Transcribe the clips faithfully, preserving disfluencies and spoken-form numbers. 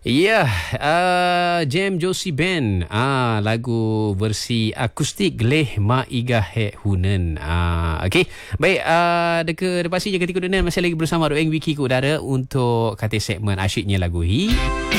Ya, uh, Jam Josie Band, uh, lagu versi akustik Leh Ma Iga He Hunen. Uh, Okey, baik, uh, deka depan si jaga tiga dunia masih lagi bersama Roeng Wiki ke udara untuk kata segmen asyiknya lagu hi.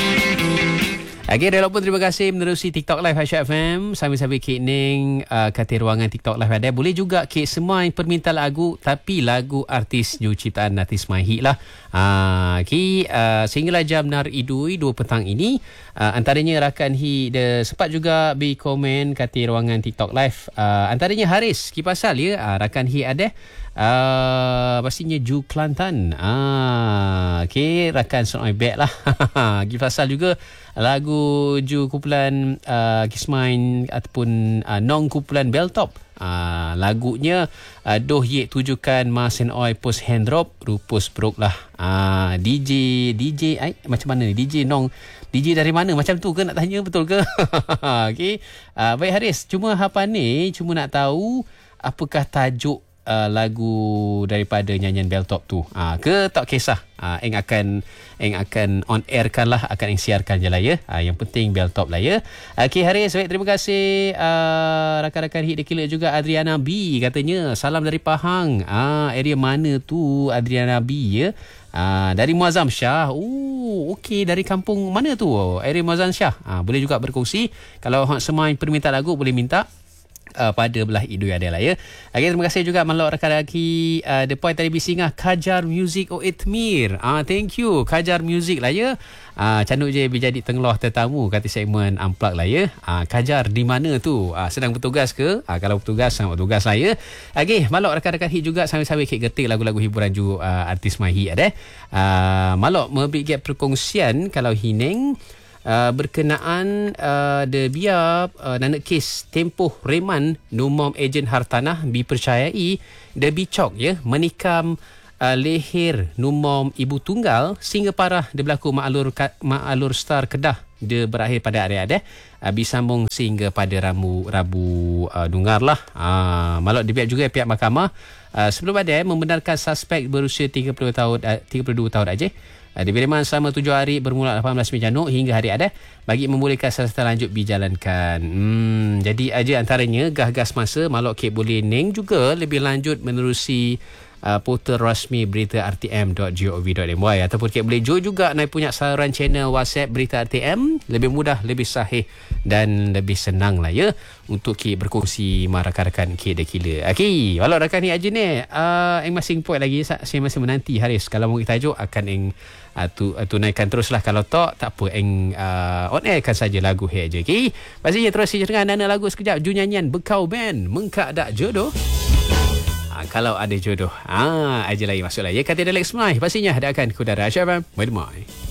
Okey, dah pun terima kasih menerusi TikTok Live Aisyah F M. Sambil-sambil Kek Ning uh, kata ruangan TikTok Live ada. Boleh juga Kek semua yang perminta lagu, tapi lagu artis new ciptaan artis Mahi lah. Uh, Okey, uh, sehinggalah jam nar idui dua petang ini. Uh, antaranya rakan Hi dia sempat juga beri komen kata ruangan TikTok Live. Uh, antaranya Haris, kipasal ya. Uh, rakan Hi ada. Uh, pastinya Ju Kelantan. Ah, okey, rakan Sonoi Back lah. Kipasal juga lagu Ju kumpulan uh, Kismain ataupun uh, Nong kumpulan Belltop. Uh, lagunya uh, Doh Yek tujukan Masen Oi Post Hand Drop Rupus Brok lah. uh, D J D J ay, macam mana ni D J Nong, D J dari mana macam tu ke nak tanya, betul ke? Okey, uh, baik Haris, cuma hapa ni cuma nak tahu apakah tajuk Uh, lagu daripada nyanyian Belltop tu, uh, ke tak kisah, uh, Eng akan Eng akan on air kan lah, akan Eng siarkan je lah ya. uh, Yang penting Belltop lah ya. Okey Haris, baik, terima kasih uh, rakan-rakan Hit The Killer juga. Adriana B katanya salam dari Pahang. uh, Area mana tu Adriana B ya? Uh, dari Muazzam Shah. Oh, okey, dari kampung mana tu area Muazzam Shah? uh, Boleh juga berkongsi. Kalau semua yang perminta lagu boleh minta Uh, pada belah idui ada lah ya. Okay, terima kasih juga malok rakan lagi uh, The Point tadi bisingah Kajar Music O Itmir. Ah, uh, thank you Kajar Music lah ya. Ah, uh, canduk je bila jadi tenggeloh tetamu kata segmen Unplug lah ya. Ah, uh, Kajar di mana tu? Ah, uh, sedang bertugas ke? Ah, uh, kalau bertugas sedang bertugas lah ya. Okey, malok rakan-rakan hit juga sambil-sambil kek getik lagu-lagu hiburan ju uh, artis Mahi ada. Ah, uh, malok memberi gap perkongsian kalau Hineng Uh, berkenaan uh, de biar uh, nanak kes tempoh reman numom ejen hartanah dipercayai de bicok ya menikam uh, leher numom ibu tunggal sehingga parah de berlaku ma'alur ma'alur star Kedah de berakhir pada hari ada uh, disambung sehingga pada Rabu Rabu uh, Dungar lah. Uh, malak dibiak juga pihak mahkamah uh, sebelum ada membenarkan suspek berusia tiga puluh tahun uh, tiga puluh dua tahun aja diberi reman selama tujuh hari bermula lapan belas Januari hingga hari ada bagi membolehkan siasatan lanjut dijalankan. Hmm, jadi aja antaranya gah-gas masa malok Kek boleh neng juga lebih lanjut menerusi uh, portal rasmi berita r t m dot gov dot m y ataupun Kek boleh jo juga naik punya saluran channel WhatsApp berita R T M, lebih mudah, lebih sahih dan lebih senang lah ya untuk Kek berkongsi sama rakan-rakan Kek The Killer. Okey, walau rakan ni aja ni uh, yang masih point lagi saya masih menanti Haris kalau mau kita tajuk akan yang Uh, tu, uh, tunaikan teruslah. Kalau tak, tak apa, Eng uh, on airkan saja lagu he je. Okay? Pastinya terus dengan nana lagu sekejap. Ju nyanyian Bekau Band Mengkak Tak Jodoh. uh, Kalau ada jodoh, ah, aja lagi masuk lah ya. Kata Alex Mai pastinya ada akan kudara Aisyah F M. Bye-bye.